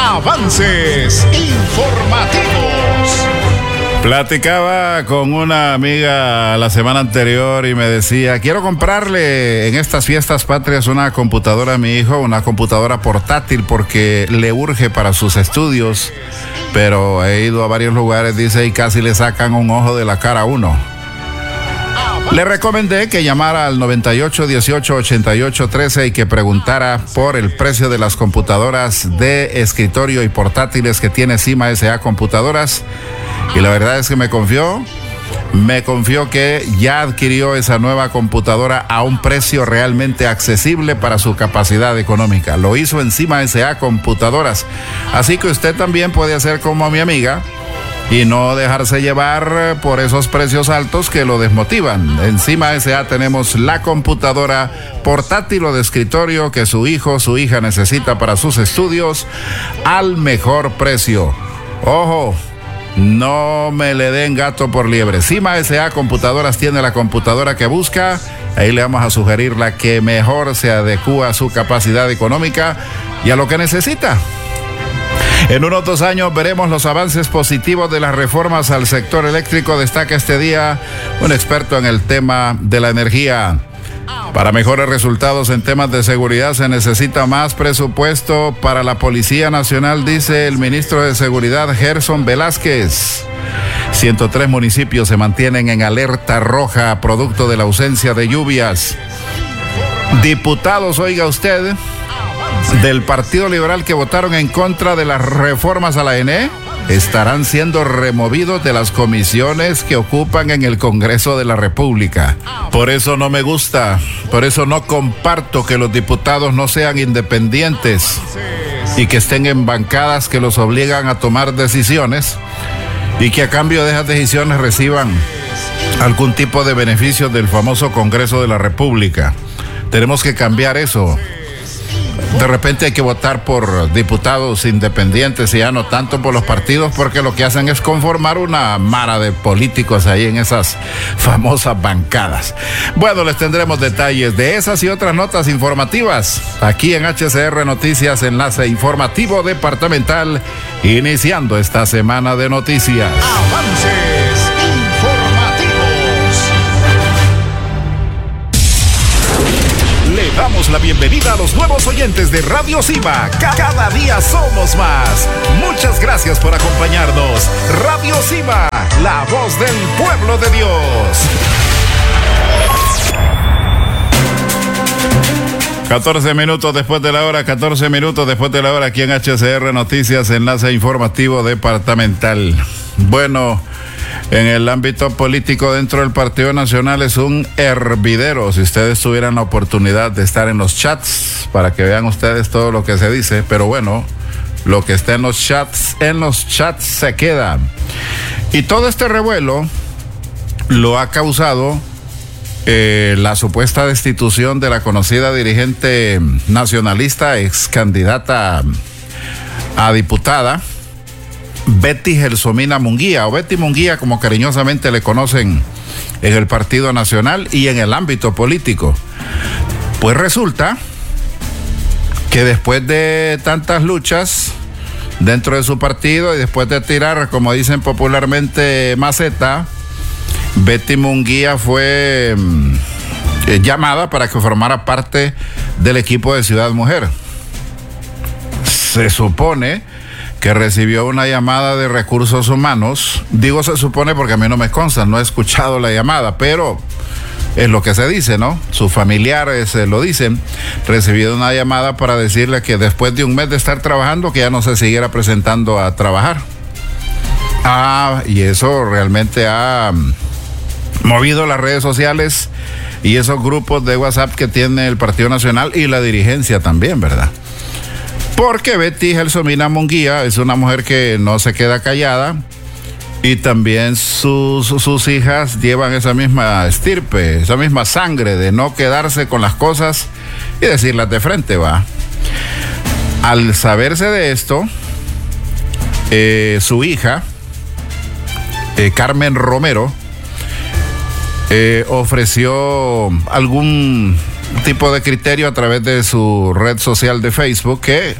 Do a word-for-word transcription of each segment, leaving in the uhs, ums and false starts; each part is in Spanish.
Avances informativos. Platicaba con una amiga la semana anterior y me decía, quiero comprarle en estas fiestas patrias una computadora a mi hijo, una computadora portátil porque le urge para sus estudios, pero he ido a varios lugares, dice, y casi le sacan un ojo de la cara a uno. Le recomendé que llamara al noventa y ocho dieciocho ochenta y ocho trece y que preguntara por el precio de las computadoras de escritorio y portátiles que tiene Cima S A Computadoras. Y la verdad es que me confió, me confió que ya adquirió esa nueva computadora a un precio realmente accesible para su capacidad económica. Lo hizo en Cima S A Computadoras. Así que usted también puede hacer como mi amiga y no dejarse llevar por esos precios altos que lo desmotivan. En Cima S A tenemos la computadora portátil o de escritorio que su hijo, su hija necesita para sus estudios al mejor precio. Ojo, no me le den gato por liebre. Cima S A Computadoras tiene la computadora que busca. Ahí le vamos a sugerir la que mejor se adecúa a su capacidad económica y a lo que necesita. En unos dos años veremos los avances positivos de las reformas al sector eléctrico, destaca este día un experto en el tema de la energía. Para mejores resultados en temas de seguridad se necesita más presupuesto para la Policía Nacional, dice el ministro de Seguridad Gerson Velázquez. ciento tres municipios se mantienen en alerta roja producto de la ausencia de lluvias. Diputados, oiga usted, del Partido Liberal que votaron en contra de las reformas a la E N E estarán siendo removidos de las comisiones que ocupan en el Congreso de la República. Por eso no me gusta, por eso no comparto que los diputados no sean independientes y que estén en bancadas que los obligan a tomar decisiones y que a cambio de esas decisiones reciban algún tipo de beneficio del famoso Congreso de la República. Tenemos que cambiar eso. De repente hay que votar por diputados independientes y ya no tanto por los partidos, porque lo que hacen es conformar una mara de políticos ahí en esas famosas bancadas. Bueno, les tendremos detalles de esas y otras notas informativas aquí en H C R Noticias, enlace informativo departamental, iniciando esta semana de noticias. Avances informativos. Le damos la bienvenida a los nuevos oyentes de Radio Cima. Cada día somos más. Muchas gracias por acompañarnos. Radio Cima, la voz del pueblo de Dios. catorce minutos después de la hora, catorce minutos después de la hora aquí en H C R Noticias, enlace informativo departamental. Bueno, en el ámbito político dentro del Partido Nacional es un hervidero. Si ustedes tuvieran la oportunidad de estar en los chats para que vean ustedes todo lo que se dice, pero bueno, lo que está en los chats, en los chats se queda. Y todo este revuelo lo ha causado eh, la supuesta destitución de la conocida dirigente nacionalista, ex candidata a diputada, Betty Gelsomina Munguía, o Betty Munguía, como cariñosamente le conocen en el Partido Nacional y en el ámbito político. Pues resulta que después de tantas luchas dentro de su partido y después de tirar, como dicen popularmente, maceta, Betty Munguía fue eh, llamada para que formara parte del equipo de Ciudad Mujer. Se supone que recibió una llamada de recursos humanos. Digo se supone porque a mí no me consta, no he escuchado la llamada, pero es lo que se dice, ¿no? Sus familiares eh, lo dicen. Recibió una llamada para decirle que después de un mes de estar trabajando, que ya no se siguiera presentando a trabajar. Ah, y eso realmente ha movido las redes sociales y esos grupos de WhatsApp que tiene el Partido Nacional y la dirigencia también, ¿verdad? Porque Betty Gelsomina Munguía es una mujer que no se queda callada y también sus, sus hijas llevan esa misma estirpe, esa misma sangre de no quedarse con las cosas y decirlas de frente, va. Al saberse de esto, eh, su hija, eh, Carmen Romero, eh, ofreció algún tipo de criterio a través de su red social de Facebook que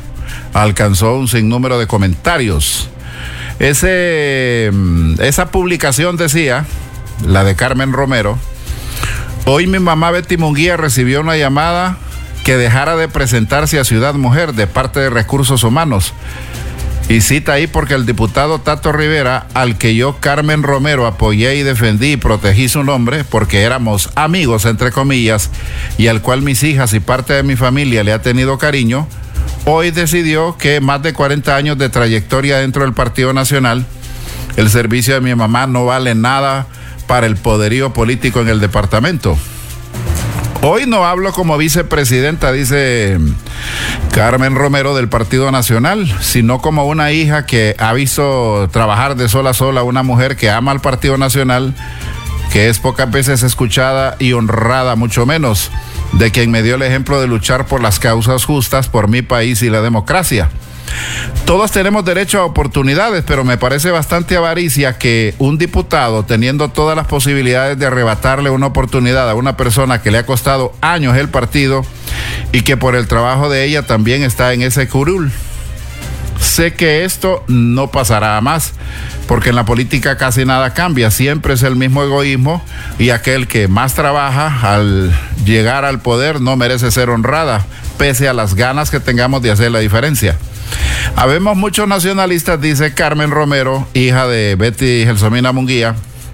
alcanzó un sinnúmero de comentarios. Ese, esa publicación decía, la de Carmen Romero: hoy mi mamá Betty Munguía recibió una llamada que dejara de presentarse a Ciudad Mujer de parte de Recursos Humanos. Y cita ahí: porque el diputado Tato Rivera, al que yo, Carmen Romero, apoyé y defendí y protegí su nombre, porque éramos amigos, entre comillas, y al cual mis hijas y parte de mi familia le ha tenido cariño, hoy decidió que más de cuarenta años de trayectoria dentro del Partido Nacional, el servicio de mi mamá no vale nada para el poderío político en el departamento. Hoy no hablo como vicepresidenta, dice Carmen Romero, del Partido Nacional, sino como una hija que ha visto trabajar de sola a sola, una mujer que ama al Partido Nacional, que es pocas veces escuchada y honrada, mucho menos de quien me dio el ejemplo de luchar por las causas justas, por mi país y la democracia. Todos tenemos derecho a oportunidades, pero me parece bastante avaricia que un diputado, teniendo todas las posibilidades de arrebatarle una oportunidad a una persona que le ha costado años el partido y que por el trabajo de ella también está en ese curul. Sé que esto no pasará a más, porque en la política casi nada cambia, siempre es el mismo egoísmo, y aquel que más trabaja al llegar al poder no merece ser honrada, pese a las ganas que tengamos de hacer la diferencia. Habemos muchos nacionalistas, dice Carmen Romero, hija de Betty Gelsomina Munguía.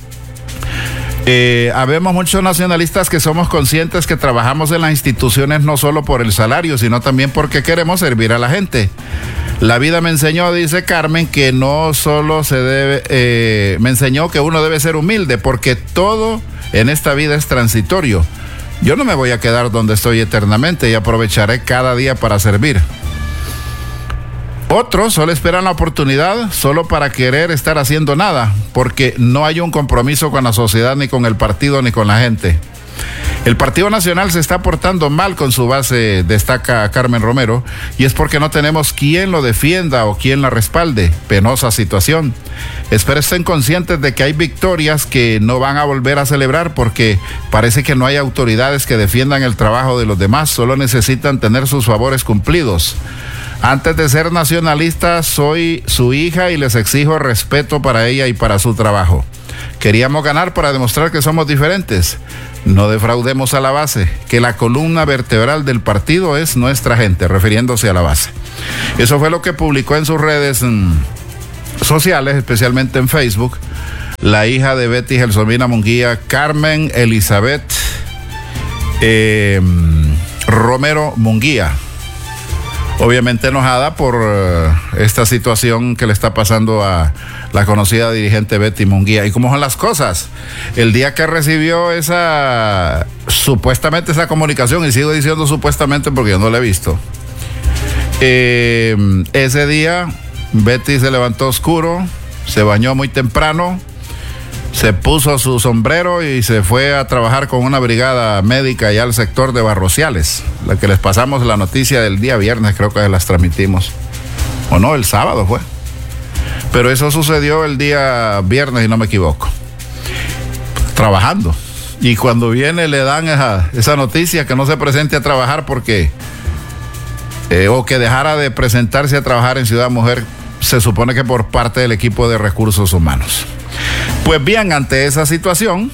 Eh, habemos muchos nacionalistas que somos conscientes que trabajamos en las instituciones no solo por el salario, sino también porque queremos servir a la gente. La vida me enseñó, dice Carmen, que no solo se debe, eh, me enseñó que uno debe ser humilde, porque todo en esta vida es transitorio. Yo no me voy a quedar donde estoy eternamente y aprovecharé cada día para servir. Otros solo esperan la oportunidad solo para querer estar haciendo nada, porque no hay un compromiso con la sociedad, ni con el partido, ni con la gente. El Partido Nacional se está portando mal con su base, destaca Carmen Romero, y es porque no tenemos quien lo defienda o quien la respalde. Penosa situación. Espero estén conscientes de que hay victorias que no van a volver a celebrar, porque parece que no hay autoridades que defiendan el trabajo de los demás, solo necesitan tener sus favores cumplidos. Antes de ser nacionalista, soy su hija y les exijo respeto para ella y para su trabajo. Queríamos ganar para demostrar que somos diferentes. No defraudemos a la base, que la columna vertebral del partido es nuestra gente, refiriéndose a la base. Eso fue lo que publicó en sus redes mmm, sociales, especialmente en Facebook, la hija de Betty Gelsomina Munguía, Carmen Elizabeth eh, Romero Munguía. Obviamente enojada por uh, esta situación que le está pasando a la conocida dirigente Betty Munguía. ¿Y cómo son las cosas? El día que recibió esa, supuestamente esa comunicación, y sigo diciendo supuestamente porque yo no la he visto, eh, ese día Betty se levantó oscuro, se bañó muy temprano, se puso su sombrero y se fue a trabajar con una brigada médica allá al sector de Barrociales, la que les pasamos la noticia del día viernes, creo que las transmitimos. O no, el sábado fue. Pero eso sucedió el día viernes, si no me equivoco. Trabajando. Y cuando viene le dan esa, esa noticia que no se presente a trabajar porque... Eh, o que dejara de presentarse a trabajar en Ciudad Mujer, se supone que por parte del equipo de Recursos Humanos. Pues bien, ante esa situación,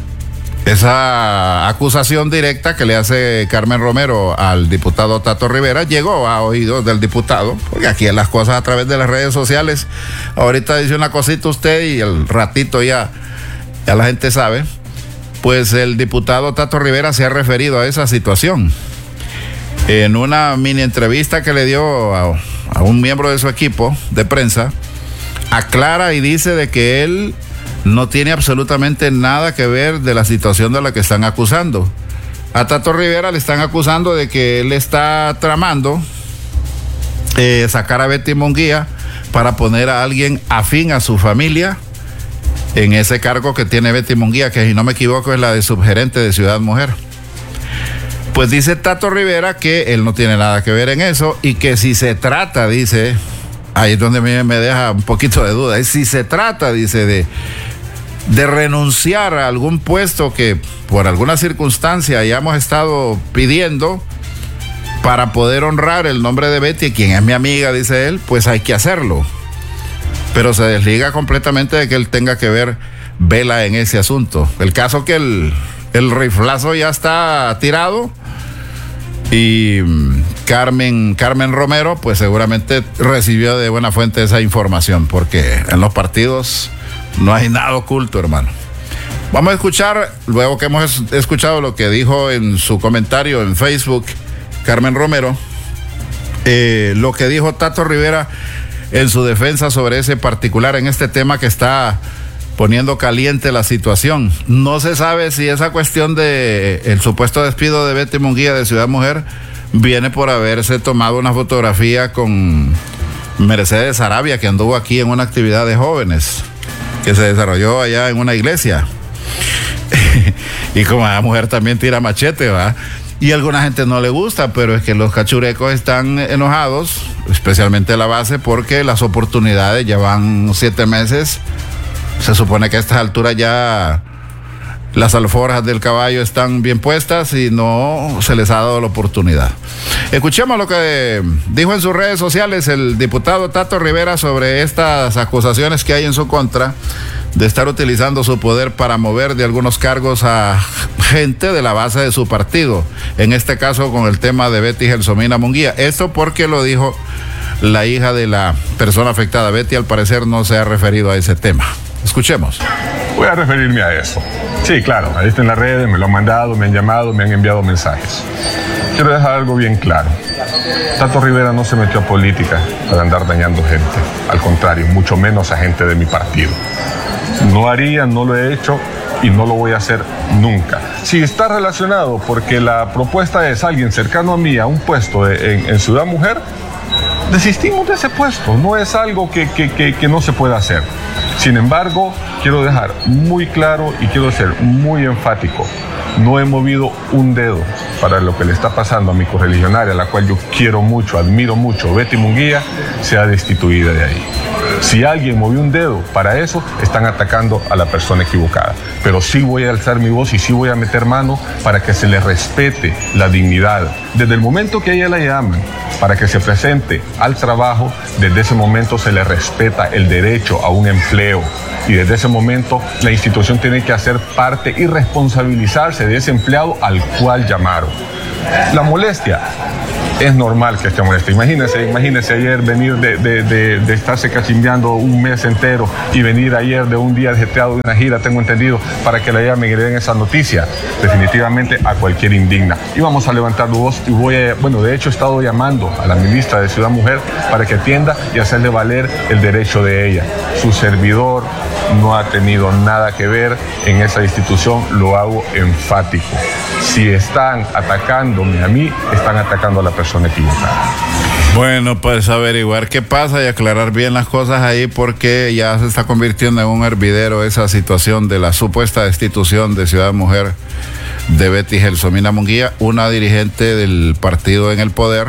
esa acusación directa que le hace Carmen Romero al diputado Tato Rivera llegó a oídos del diputado, porque aquí en las cosas a través de las redes sociales, ahorita dice una cosita usted y el ratito ya, ya la gente sabe. Pues el diputado Tato Rivera se ha referido a esa situación. En una mini entrevista que le dio a, a un miembro de su equipo de prensa, aclara y dice de que él no tiene absolutamente nada que ver de la situación de la que están acusando. A Tato Rivera le están acusando de que él está tramando eh, sacar a Betty Munguía para poner a alguien afín a su familia en ese cargo que tiene Betty Munguía, que si no me equivoco es la de subgerente de Ciudad Mujer. Pues dice Tato Rivera que él no tiene nada que ver en eso y que si se trata, dice, ahí es donde me, me deja un poquito de duda, y si se trata, dice, de, de renunciar a algún puesto que por alguna circunstancia hayamos estado pidiendo, para poder honrar el nombre de Betty, quien es mi amiga, dice él, pues hay que hacerlo. Pero se desliga completamente de que él tenga que ver vela en ese asunto. El caso que el, el riflazo ya está tirado y Carmen, Carmen Romero, pues seguramente recibió de buena fuente esa información, porque en los partidos no hay nada oculto, hermano. Vamos a escuchar, luego que hemos escuchado lo que dijo en su comentario en Facebook Carmen Romero, eh, lo que dijo Tato Rivera en su defensa sobre ese particular, en este tema que está poniendo caliente la situación. No se sabe si esa cuestión de el supuesto despido de Betty Munguía de Ciudad Mujer viene por haberse tomado una fotografía con Mercedes Arabia, que anduvo aquí en una actividad de jóvenes que se desarrolló allá en una iglesia. Y como la mujer también tira machete, ¿va? Y a alguna gente no le gusta, pero es que los cachurecos están enojados, especialmente la base, porque las oportunidades ya van siete meses. Se supone que a estas alturas ya las alforjas del caballo están bien puestas y no se les ha dado la oportunidad. Escuchemos lo que dijo en sus redes sociales el diputado Tato Rivera sobre estas acusaciones que hay en su contra de estar utilizando su poder para mover de algunos cargos a gente de la base de su partido. En este caso con el tema de Betty Gelsomina Munguía. Esto porque lo dijo la hija de la persona afectada. Betty al parecer no se ha referido a ese tema. Escuchemos. Voy a referirme a eso. Sí, claro, ahí está en las redes, me lo han mandado, me han llamado, me han enviado mensajes. Quiero dejar algo bien claro. Tato Rivera no se metió a política para andar dañando gente. Al contrario, mucho menos a gente de mi partido. No haría, no lo he hecho y no lo voy a hacer nunca. Si está relacionado porque la propuesta es alguien cercano a mí a un puesto de, en, en Ciudad Mujer, desistimos de ese puesto. No es algo que, que, que, que no se pueda hacer. Sin embargo, quiero dejar muy claro y quiero ser muy enfático. No he movido un dedo para lo que le está pasando a mi correligionaria, a la cual yo quiero mucho, admiro mucho, Betty Munguía, sea destituida de ahí. Si alguien movió un dedo para eso, están atacando a la persona equivocada. Pero sí voy a alzar mi voz y sí voy a meter mano para que se le respete la dignidad. Desde el momento que a ella la llaman para que se presente al trabajo, desde ese momento se le respeta el derecho a un empleo. Y desde ese momento la institución tiene que hacer parte y responsabilizarse de ese empleado al cual llamaron. La molestia, es normal que esté molesta. Imagínense, imagínense ayer venir de, de, de, de estarse cachimbeando un mes entero y venir ayer de un día ajetreado de una gira, tengo entendido, para que la llamen y le den esa noticia. Definitivamente a cualquier indigna. Y vamos a levantar voz y voy a, bueno, de hecho he estado llamando a la ministra de Ciudad Mujer para que atienda y hacerle valer el derecho de ella. Su servidor no ha tenido nada que ver en esa institución, lo hago enfático. Si están atacándome a mí, están atacando a la persona equivocada. Bueno, pues averiguar qué pasa y aclarar bien las cosas ahí, porque ya se está convirtiendo en un hervidero esa situación de la supuesta destitución de Ciudad Mujer de Betty Gelsomina Munguía, una dirigente del partido en el poder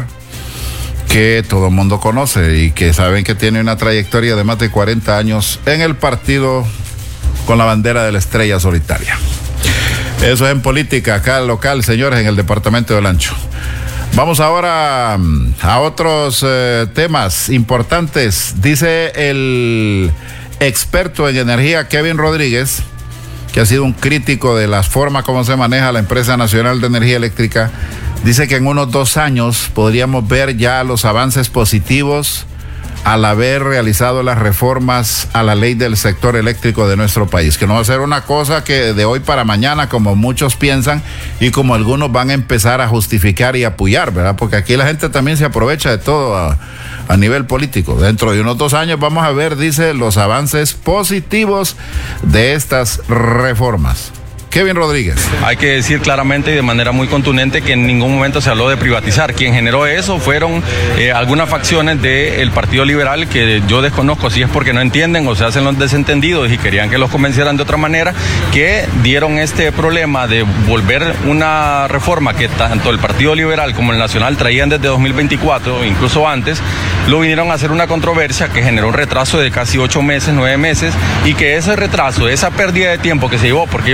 que todo el mundo conoce y que saben que tiene una trayectoria de más de cuarenta años en el partido con la bandera de la estrella solitaria. Eso es en política, acá local, señores, en el departamento del Ancho. Vamos ahora a otros eh, temas importantes. Dice el experto en energía Kevin Rodríguez, que ha sido un crítico de las formas como se maneja la empresa nacional de energía eléctrica. Dice que en unos dos años podríamos ver ya los avances positivos al haber realizado las reformas a la ley del sector eléctrico de nuestro país, que no va a ser una cosa que de hoy para mañana, como muchos piensan y como algunos van a empezar a justificar y apoyar, ¿verdad? Porque aquí la gente también se aprovecha de todo a, a nivel político. Dentro de unos dos años vamos a ver, dice, los avances positivos de estas reformas. Kevin Rodríguez. Hay que decir claramente y de manera muy contundente que en ningún momento se habló de privatizar. Quien generó eso fueron eh, algunas facciones del Partido Liberal que yo desconozco si es porque no entienden o se hacen los desentendidos y querían que los convencieran de otra manera, que dieron este problema de volver una reforma que tanto el Partido Liberal como el Nacional traían desde dos mil veinticuatro, incluso antes, lo vinieron a hacer una controversia que generó un retraso de casi ocho meses, nueve meses, y que ese retraso, esa pérdida de tiempo que se llevó porque ellos querían andar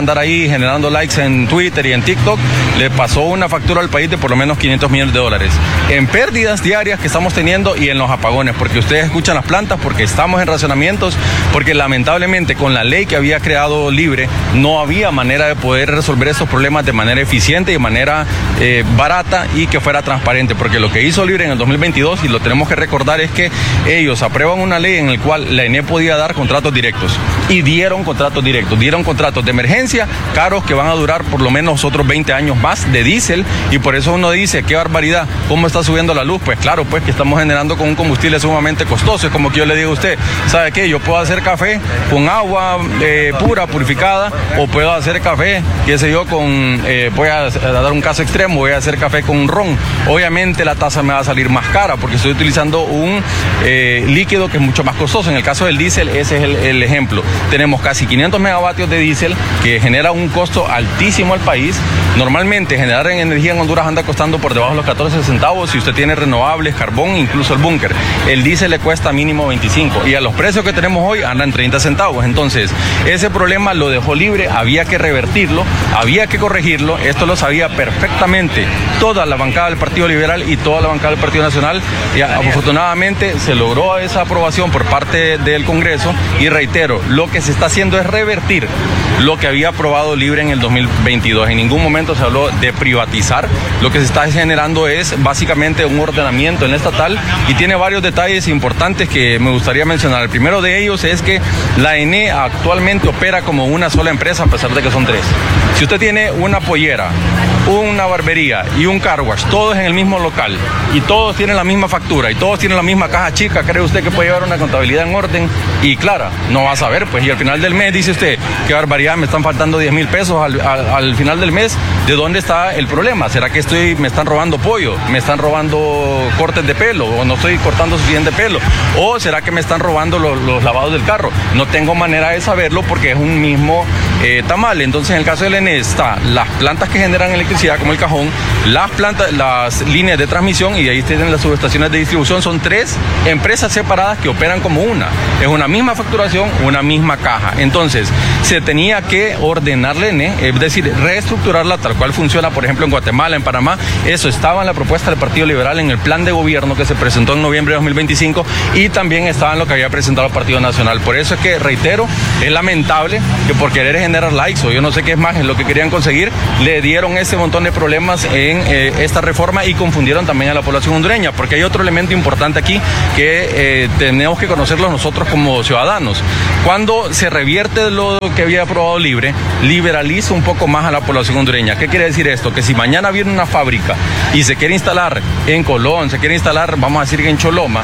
andar ahí generando likes en Twitter y en TikTok, le pasó una factura al país de por lo menos quinientos millones de dólares en pérdidas diarias que estamos teniendo y en los apagones, porque ustedes escuchan las plantas, porque estamos en racionamientos, porque lamentablemente con la ley que había creado Libre no había manera de poder resolver estos problemas de manera eficiente y de manera eh, barata y que fuera transparente, porque lo que hizo Libre en el dos mil veintidós, y lo tenemos que recordar, es que ellos aprueban una ley en la cual la E N E podía dar contratos directos y dieron contratos directos, dieron contratos de emergencia caros que van a durar por lo menos otros veinte años más de diésel, y por eso uno dice, qué barbaridad, ¿cómo está subiendo la luz? Pues claro, pues que estamos generando con un combustible sumamente costoso. Es como que yo le digo a usted, ¿sabe qué? Yo puedo hacer café con agua eh, pura, purificada, o puedo hacer café, qué sé yo, con, eh, voy a, a dar un caso extremo, voy a hacer café con ron. Obviamente la tasa me va a salir más cara porque estoy utilizando un eh, líquido que es mucho más costoso. En el caso del diésel, ese es el, el ejemplo. Tenemos casi quinientos megavatios de diésel que genera un costo altísimo al país. Normalmente generar energía en Honduras anda costando por debajo de los catorce centavos si usted tiene renovables, carbón, incluso el búnker. El diésel le cuesta mínimo veinticinco y a los precios que tenemos hoy andan treinta centavos. Entonces, ese problema lo dejó Libre, había que revertirlo, había que corregirlo. Esto lo sabía perfectamente toda la bancada del Partido Liberal y toda la bancada del Partido Nacional. Y afortunadamente se logró esa aprobación por parte del Congreso y reitero, lo que se está haciendo es revertir lo que había aprobado Libre en el dos mil veintidós. En ningún momento se habló de privatizar. Lo que se está generando es básicamente un ordenamiento en la estatal y tiene varios detalles importantes que me gustaría mencionar. El primero de ellos es que la E N E actualmente opera como una sola empresa a pesar de que son tres. Si usted tiene una pollera, una barbería y un car wash, todos en el mismo local y todos tienen la misma factura y todos tienen la misma caja chica, ¿cree usted que puede llevar una contabilidad en orden y clara? No va a saber, pues, y al final del mes dice usted, qué barbaridad, me están faltando diez mil pesos al, al, al final del mes. ¿De dónde está el problema? ¿Será que estoy, me están robando pollo? ¿Me están robando cortes de pelo? ¿O no estoy cortando suficiente pelo? ¿O será que me están robando los, los lavados del carro? No tengo manera de saberlo porque es un mismo eh, tamal. Entonces, en el caso del E N E está las plantas que generan electricidad, como el Cajón, las plantas, las líneas de transmisión, y ahí tienen las subestaciones de distribución. Son tres empresas separadas que operan como una. Es una misma facturación, una misma caja. Entonces, se tenía que ordenar la E N E, es decir, reestructurarla tal cual funciona, por ejemplo, en Guatemala, en Panamá. Eso estaba en la propuesta del Partido Liberal en el plan de gobierno que se presentó en noviembre de dos mil veinticinco y también estaba en lo que había presentado el Partido Nacional. Por eso es que, reitero, es lamentable que por querer generar likes o yo no sé qué es más, es lo que querían conseguir, le dieron ese montón de problemas en eh, esta reforma y confundieron también a la población hondureña, porque hay otro elemento importante aquí que eh, tenemos que conocerlo nosotros como ciudadanos. Cuando se revierte lo que había aprobado Libre, liberaliza un poco más a la población hondureña. ¿Qué quiere decir esto? Que si mañana viene una fábrica y se quiere instalar en Colón, se quiere instalar, vamos a decir que en Choloma,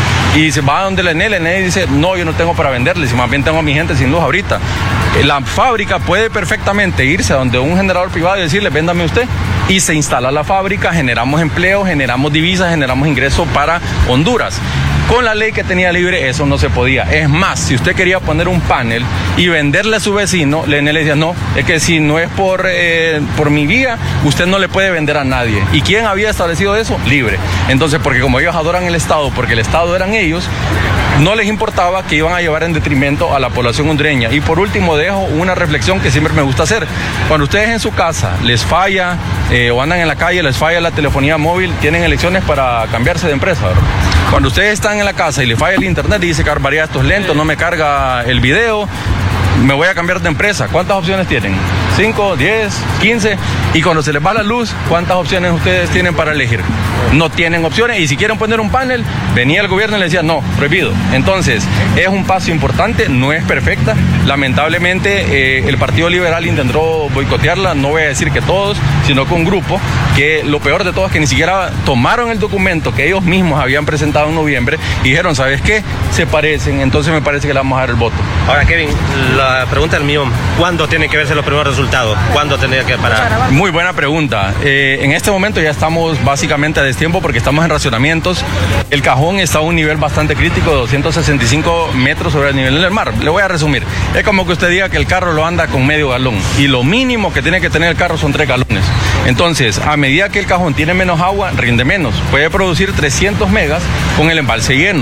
y se va a donde la E N E, la E N E dice, no, yo no tengo para venderle, si más bien tengo a mi gente sin luz ahorita. La fábrica puede perfectamente irse a donde un generador privado y decirle, véndame usted, y se instala la fábrica, generamos empleo, generamos divisas, generamos ingresos para Honduras. Con la ley que tenía Libre eso no se podía. Es más, si usted quería poner un panel y venderle a su vecino, la E N E le decía, no, es que si no es por, eh, por mi vía, usted no le puede vender a nadie. ¿Y quién había establecido eso? Libre. Entonces, porque como ellos adoran el Estado, porque el Estado eran ellos, no les importaba que iban a llevar en detrimento a la población hondureña. Y por último dejo una reflexión que siempre me gusta hacer. Cuando ustedes en su casa les falla eh, o andan en la calle, les falla la telefonía móvil, tienen elecciones para cambiarse de empresa, ¿verdad? Cuando ustedes están en la casa y les falla el internet y dice que barbaridad, esto es lento, no me carga el video, me voy a cambiar de empresa. ¿Cuántas opciones tienen? ¿cinco, diez, quince? Y cuando se les va la luz, ¿cuántas opciones ustedes tienen para elegir? No tienen opciones, y si quieren poner un panel, venía el gobierno y les decía, no, prohibido. Entonces, es un paso importante, no es perfecta. Lamentablemente, eh, el Partido Liberal intentó boicotearla, no voy a decir que todos, sino que un grupo, que lo peor de todo es que ni siquiera tomaron el documento que ellos mismos habían presentado en noviembre y dijeron, ¿sabes qué? Se parecen, entonces me parece que le vamos a dar el voto. Ahora, Kevin, la pregunta del mío, ¿cuándo tienen que verse los primeros resultados? ¿Cuándo tendría que parar? Muy buena pregunta. Eh, en este momento ya estamos básicamente a destiempo porque estamos en racionamientos. El Cajón está a un nivel bastante crítico de doscientos sesenta y cinco metros sobre el nivel del mar. Le voy a resumir. Es como que usted diga que el carro lo anda con medio galón y lo mínimo que tiene que tener el carro son tres galones. Entonces, a medida que el Cajón tiene menos agua, rinde menos. Puede producir trescientos megas con el embalse lleno.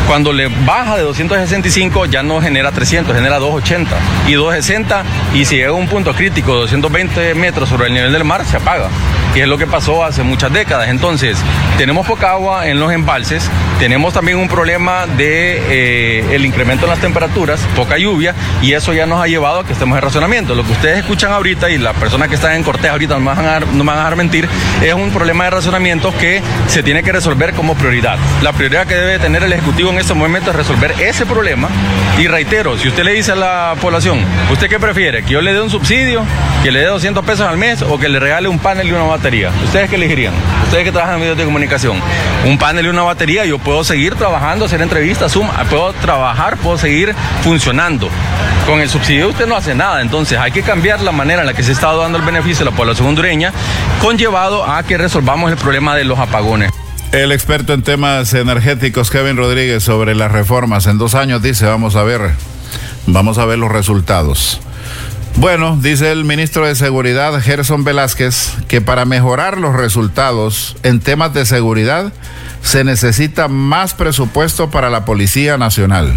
Cuando le baja de doscientos sesenta y cinco ya no genera trescientos, genera doscientos ochenta y doscientos sesenta, y si llega a un punto crítico de doscientos veinte metros sobre el nivel del mar, se apaga. Y es lo que pasó hace muchas décadas. Entonces, tenemos poca agua en los embalses, tenemos también un problema de eh, el incremento en las temperaturas, poca lluvia, y eso ya nos ha llevado a que estemos en racionamiento. Lo que ustedes escuchan ahorita, y las personas que están en Cortés ahorita no me van a dejar, no me van a dejar mentir, es un problema de racionamiento que se tiene que resolver como prioridad. La prioridad que debe tener el Ejecutivo en este momento es resolver ese problema. Y reitero, si usted le dice a la población, ¿usted qué prefiere? ¿Que yo le dé un subsidio, que le dé doscientos pesos al mes, o que le regale un panel y una batería? ¿Ustedes qué elegirían? Ustedes que trabajan en medios de comunicación. Un panel y una batería, yo puedo seguir trabajando, hacer entrevistas, Zoom, puedo trabajar, puedo seguir funcionando. Con el subsidio usted no hace nada. Entonces hay que cambiar la manera en la que se está dando el beneficio a la población hondureña, conllevado a que resolvamos el problema de los apagones. El experto en temas energéticos, Kevin Rodríguez, sobre las reformas. En dos años dice, vamos a ver, vamos a ver los resultados. Bueno, dice el ministro de Seguridad, Gerson Velázquez, que para mejorar los resultados en temas de seguridad se necesita más presupuesto para la Policía Nacional.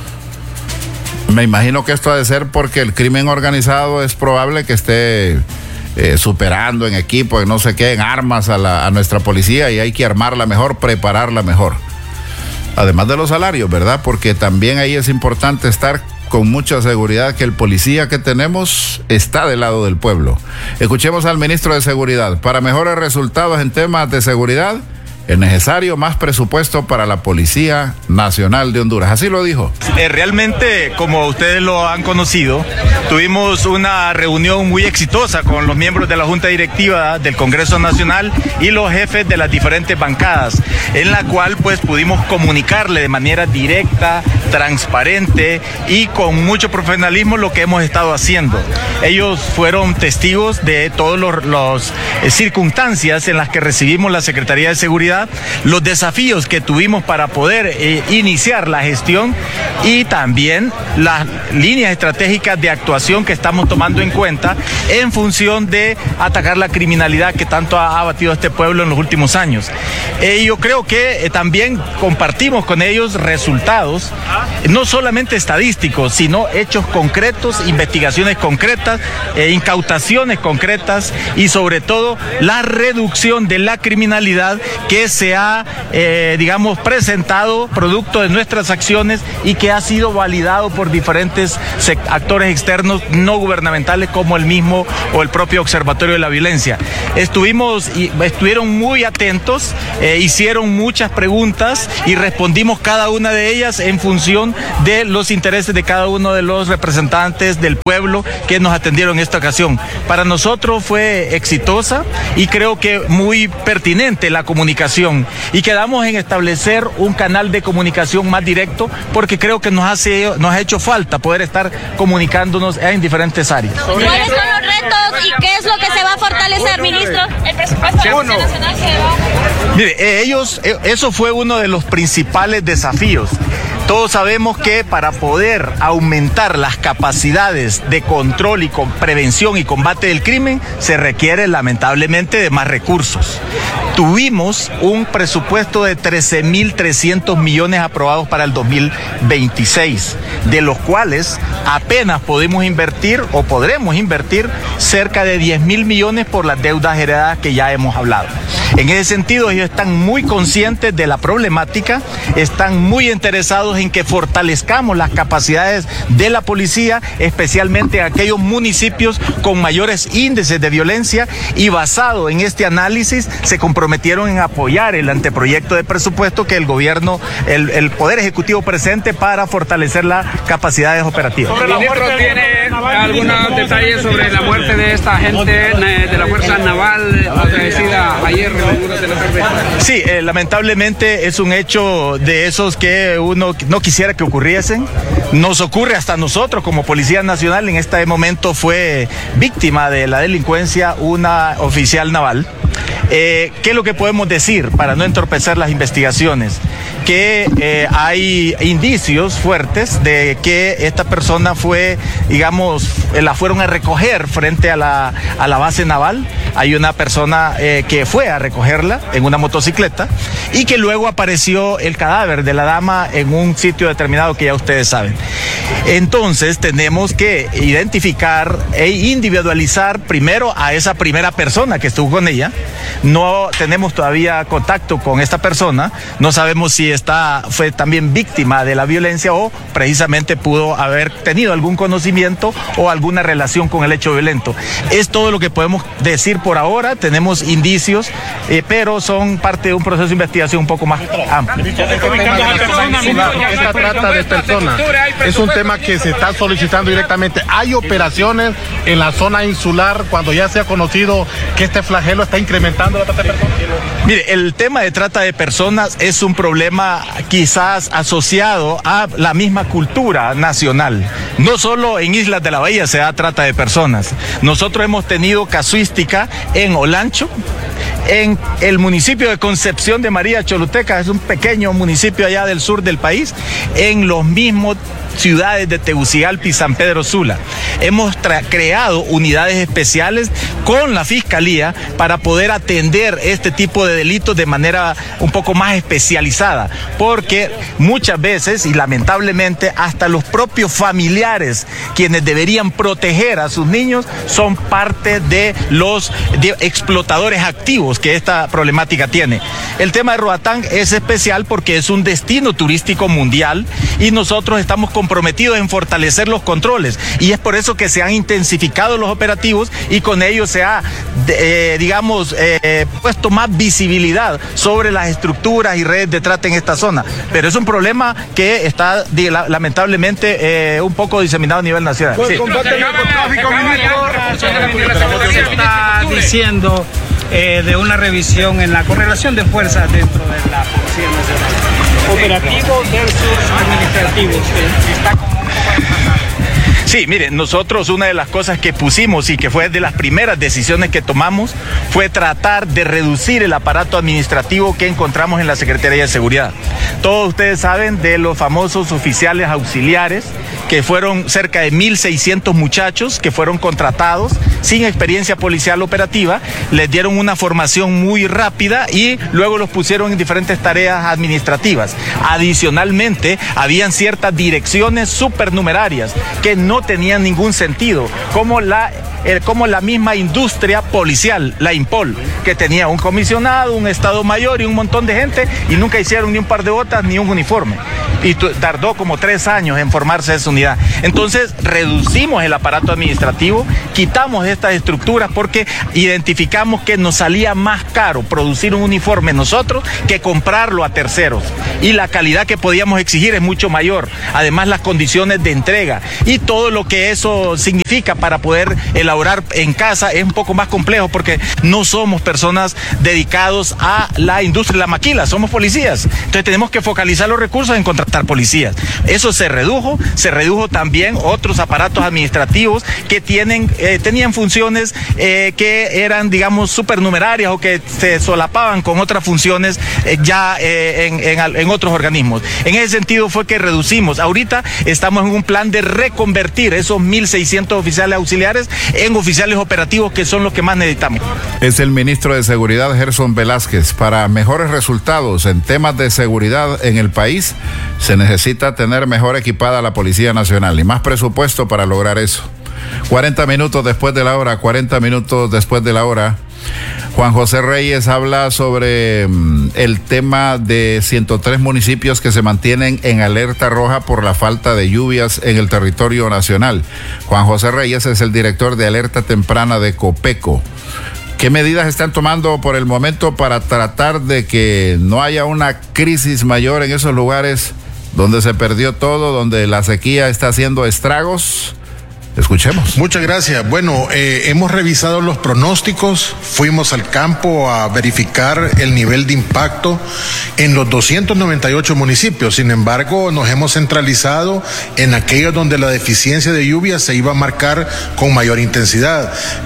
Me imagino que esto ha de ser porque el crimen organizado es probable que esté eh, superando en equipo, en no sé qué, en armas a, la, a nuestra policía, y hay que armarla mejor, prepararla mejor. Además de los salarios, ¿verdad? Porque también ahí es importante estar con mucha seguridad que el policía que tenemos está del lado del pueblo. Escuchemos al ministro de Seguridad. Para mejores resultados en temas de seguridad, es necesario más presupuesto para la Policía Nacional de Honduras. Así lo dijo. Eh, realmente, como ustedes lo han conocido, tuvimos una reunión muy exitosa con los miembros de la Junta Directiva del Congreso Nacional y los jefes de las diferentes bancadas, en la cual pues pudimos comunicarle de manera directa, transparente y con mucho profesionalismo lo que hemos estado haciendo. Ellos fueron testigos de todas las los, eh, circunstancias en las que recibimos la Secretaría de Seguridad, los desafíos que tuvimos para poder eh, iniciar la gestión y también las líneas estratégicas de actuación que estamos tomando en cuenta en función de atacar la criminalidad que tanto ha abatido a este pueblo en los últimos años. Eh, yo creo que eh, también compartimos con ellos resultados, no solamente estadísticos, sino hechos concretos, investigaciones concretas, eh, incautaciones concretas y sobre todo la reducción de la criminalidad que se ha, eh, digamos, presentado producto de nuestras acciones y que ha sido validado por diferentes actores externos no gubernamentales como el mismo o el propio Observatorio de la Violencia. Estuvimos, estuvieron muy atentos, eh, hicieron muchas preguntas y respondimos cada una de ellas en función de los intereses de cada uno de los representantes del pueblo que nos atendieron en esta ocasión. Para nosotros fue exitosa y creo que muy pertinente la comunicación, y quedamos en establecer un canal de comunicación más directo porque creo que nos, hace, nos ha hecho falta poder estar comunicándonos en diferentes áreas. ¿Cuáles son los retos y qué es lo que se va a fortalecer, ministro? El presupuesto de la Policía Nacional se va. Mire, eh, ellos, eh, eso fue uno de los principales desafíos. Todos sabemos que para poder aumentar las capacidades de control y con prevención y combate del crimen se requiere lamentablemente de más recursos. Tuvimos un presupuesto de trece mil trescientos millones aprobados para el dos mil veintiséis, de los cuales apenas podemos invertir o podremos invertir cerca de diez mil millones por las deudas heredadas que ya hemos hablado. En ese sentido, ellos están muy conscientes de la problemática, están muy interesados en que fortalezcamos las capacidades de la policía, especialmente en aquellos municipios con mayores índices de violencia, y basado en este análisis se comprometieron en apoyar el anteproyecto de presupuesto que el gobierno, el, el Poder Ejecutivo presente para fortalecer las capacidades operativas. ¿El ministro tiene algunos detalles sobre la muerte de esta gente de la Fuerza Naval fallecida ayer? Sí, eh, lamentablemente es un hecho de esos que uno no quisiera que ocurriesen. Nos ocurre hasta nosotros como Policía Nacional. En este momento fue víctima de la delincuencia una oficial naval. Eh, ¿Qué es lo que podemos decir para no entorpecer las investigaciones? Que eh, hay indicios fuertes de que esta persona fue, digamos, la fueron a recoger frente a la, a la base naval. Hay una persona eh, que fue a recoger recogerla en una motocicleta y que luego apareció el cadáver de la dama en un sitio determinado que ya ustedes saben. Entonces tenemos que identificar e individualizar primero a esa primera persona que estuvo con ella. No tenemos todavía contacto con esta persona, no sabemos si está, fue también víctima de la violencia o precisamente pudo haber tenido algún conocimiento o alguna relación con el hecho violento. Es todo lo que podemos decir por ahora, tenemos indicios, eh, pero son parte de un proceso de investigación un poco más amplio. Esta trata de personas es un tema que se está solicitando directamente. Hay operaciones en la zona insular cuando ya se ha conocido que este flagelo está incrementando la trata de personas. Mire, el tema de trata de personas es un problema quizás asociado a la misma cultura nacional. No solo en Islas de la Bahía se da trata de personas. Nosotros hemos tenido casuística en Olancho, en el municipio de Concepción de María Choluteca, es un pequeño municipio allá del sur del país, en los mismos ciudades de Tegucigalpa y San Pedro Sula. Hemos creado unidades especiales con la Fiscalía para poder atender este tipo de delitos de manera un poco más especializada, porque muchas veces y lamentablemente hasta los propios familiares, quienes deberían proteger a sus niños, son parte de los de explotadores activos que esta problemática tiene. El tema de Roatán es especial porque es un destino turístico mundial y nosotros estamos comprometidos en fortalecer los controles, y es por eso que se han intensificado los operativos y con ello se ha, eh, digamos, eh, puesto más visibilidad sobre las estructuras y redes de trata en esta zona. Pero es un problema que está lamentablemente eh, un poco diseminado a nivel nacional. Sí. Está diciendo eh, de una revisión en la correlación de fuerzas dentro de la Policía Nacional. Operativos versus administrativos, que está como un poco desfasado. Sí, mire, nosotros una de las cosas que pusimos y que fue de las primeras decisiones que tomamos fue tratar de reducir el aparato administrativo que encontramos en la Secretaría de Seguridad. Todos ustedes saben de los famosos oficiales auxiliares, que fueron cerca de mil seiscientos muchachos que fueron contratados sin experiencia policial operativa, les dieron una formación muy rápida y luego los pusieron en diferentes tareas administrativas. Adicionalmente, habían ciertas direcciones supernumerarias que no tenían ningún sentido, como la Eh, como la misma industria policial, la INPOL, que tenía un comisionado, un estado mayor y un montón de gente, y nunca hicieron ni un par de botas ni un uniforme. Y tardó como tres años en formarse esa unidad. Entonces reducimos el aparato administrativo, quitamos estas estructuras porque identificamos que nos salía más caro producir un uniforme nosotros que comprarlo a terceros. Y la calidad que podíamos exigir es mucho mayor. Además, las condiciones de entrega y todo lo que eso significa para poder elaborar en casa es un poco más complejo porque no somos personas dedicados a la industria de la maquila, somos policías. Entonces tenemos que focalizar los recursos en contratar policías. Eso se redujo, se redujo también otros aparatos administrativos que tienen, eh, tenían funciones eh, que eran, digamos, supernumerarias o que se solapaban con otras funciones eh, ya eh, en, en, en otros organismos. En ese sentido fue que reducimos. Ahorita estamos en un plan de reconvertir esos mil seiscientos oficiales auxiliares en oficiales operativos, que son los que más necesitamos. Es el ministro de Seguridad, Gerson Velázquez. Para mejores resultados en temas de seguridad en el país, se necesita tener mejor equipada la Policía Nacional y más presupuesto para lograr eso. cuarenta minutos después de la hora, cuarenta minutos después de la hora, Juan José Reyes habla sobre um, el tema de ciento tres municipios que se mantienen en alerta roja por la falta de lluvias en el territorio nacional. Juan José Reyes es el director de alerta temprana de Copeco. ¿Qué medidas están tomando por el momento para tratar de que no haya una crisis mayor en esos lugares donde se perdió todo, donde la sequía está haciendo estragos? Escuchemos. Muchas gracias. Bueno, eh, hemos revisado los pronósticos, fuimos al campo a verificar el nivel de impacto en los doscientos noventa y ocho municipios. Sin embargo, nos hemos centralizado en aquellos donde la deficiencia de lluvia se iba a marcar con mayor intensidad.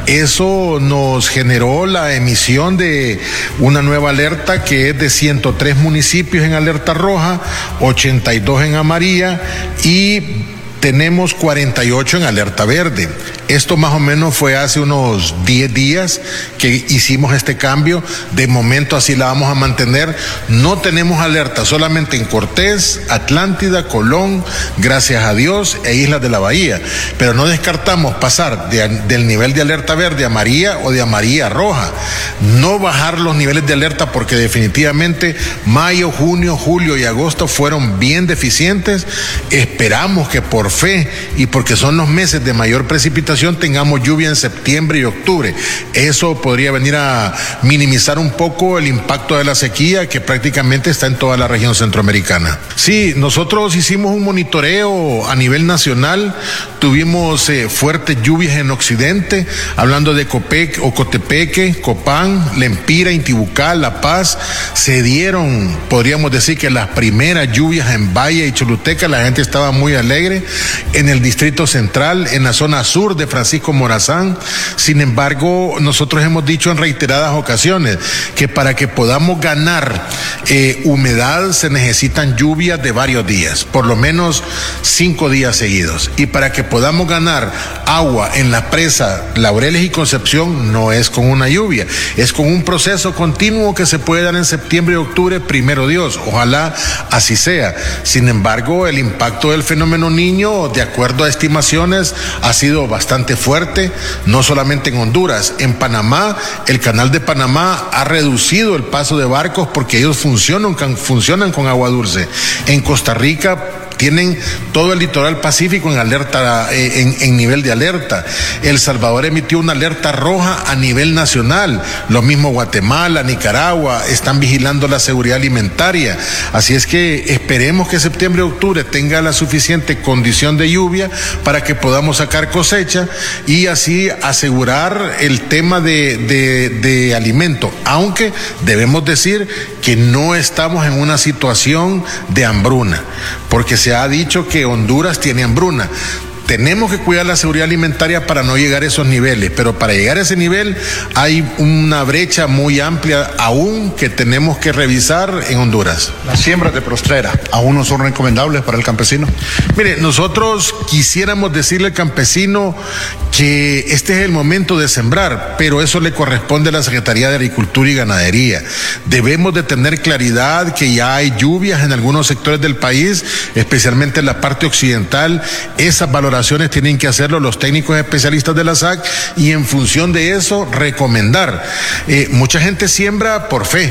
Eso nos generó la emisión de una nueva alerta que es de ciento tres municipios en alerta roja, ochenta y dos en amarilla y tenemos cuarenta y ocho en alerta verde. Esto más o menos fue hace unos diez días que hicimos este cambio. De momento así la vamos a mantener. No tenemos alerta solamente en Cortés, Atlántida, Colón, gracias a Dios, e Islas de la Bahía. Pero no descartamos pasar de, del nivel de alerta verde a amarilla o de amarilla a roja. No bajar los niveles de alerta porque definitivamente mayo, junio, julio y agosto fueron bien deficientes. Esperamos que por fe y porque son los meses de mayor precipitación tengamos lluvia en septiembre y octubre. Eso podría venir a minimizar un poco el impacto de la sequía que prácticamente está en toda la región centroamericana. Sí, nosotros hicimos un monitoreo a nivel nacional, tuvimos eh, fuertes lluvias en occidente, hablando de Copec, Ocotepeque, Copán, Lempira, Intibucá, La Paz. Se dieron, podríamos decir que las primeras lluvias en Valle y Choluteca, la gente estaba muy alegre. En el Distrito Central, en la zona sur de Francisco Morazán. Sin embargo, nosotros hemos dicho en reiteradas ocasiones que para que podamos ganar eh, humedad se necesitan lluvias de varios días, por lo menos cinco días seguidos. Y para que podamos ganar agua en la presa Laureles y Concepción no es con una lluvia, es con un proceso continuo que se puede dar en septiembre y octubre, primero Dios, ojalá así sea. Sin embargo, el impacto del fenómeno Niño, de acuerdo a estimaciones, ha sido bastante fuerte, no solamente en Honduras, en Panamá, el canal de Panamá ha reducido el paso de barcos porque ellos funcionan, funcionan con agua dulce. En Costa Rica tienen todo el litoral pacífico en alerta, en, en nivel de alerta. El Salvador emitió una alerta roja a nivel nacional. Lo mismo Guatemala, Nicaragua, están vigilando la seguridad alimentaria. Así es que esperemos que septiembre y octubre tenga la suficiente condición de lluvia para que podamos sacar cosecha y así asegurar el tema de, de, de alimento. Aunque debemos decir que no estamos en una situación de hambruna, porque se ha dicho que Honduras tiene hambruna. Tenemos que cuidar la seguridad alimentaria para no llegar a esos niveles, pero para llegar a ese nivel hay una brecha muy amplia aún que tenemos que revisar en Honduras. Las siembras de postrera aún no son recomendables para el campesino. Mire, nosotros quisiéramos decirle al campesino que este es el momento de sembrar, pero eso le corresponde a la Secretaría de Agricultura y Ganadería. Debemos de tener claridad que ya hay lluvias en algunos sectores del país, especialmente en la parte occidental. Esas valoraciones tienen que hacerlo los técnicos especialistas de la S A C y en función de eso recomendar. Eh, mucha gente siembra por fe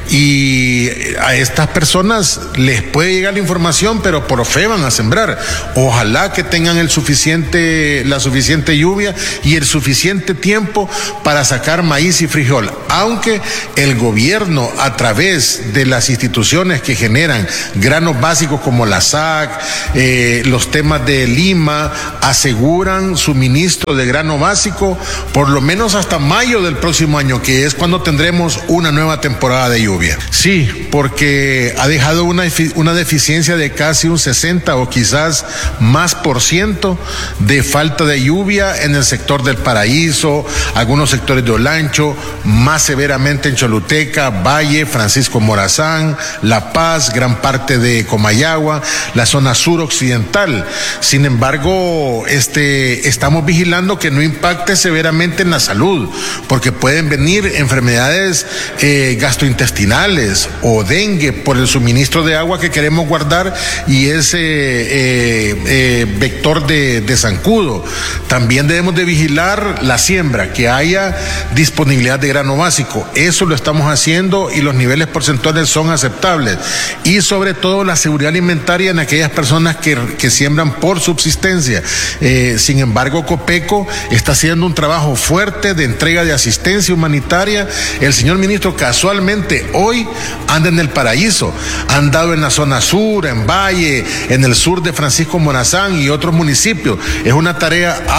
y a estas personas les puede llegar la información, pero por fe van a sembrar. Ojalá que tengan el suficiente, la suficiente lluvia y el suficiente tiempo para sacar maíz y frijol, aunque el gobierno a través de las instituciones que generan granos básicos como la S A C, eh, los temas de Lima, aseguran suministro de grano básico por lo menos hasta mayo del próximo año, que es cuando tendremos una nueva temporada de lluvia. Sí, porque ha dejado una, una deficiencia de casi un sesenta o quizás más por ciento de falta de lluvia en el sector del Paraíso, algunos sectores de Olancho, más severamente en Choluteca, Valle, Francisco Morazán, La Paz, gran parte de Comayagua, la zona sur occidental. Sin embargo, Este, estamos vigilando que no impacte severamente en la salud, porque pueden venir enfermedades eh, gastrointestinales o dengue por el suministro de agua que queremos guardar y ese eh, eh, vector de, de zancudo. También debemos de vigilar la siembra, que haya disponibilidad de grano básico. Eso lo estamos haciendo y los niveles porcentuales son aceptables. Y sobre todo la seguridad alimentaria en aquellas personas que, que siembran por subsistencia. Eh, sin embargo, Copeco está haciendo un trabajo fuerte de entrega de asistencia humanitaria. El señor ministro casualmente hoy anda en el Paraíso, ha andado en la zona sur, en Valle, en el sur de Francisco Morazán y otros municipios. Es una tarea ardua que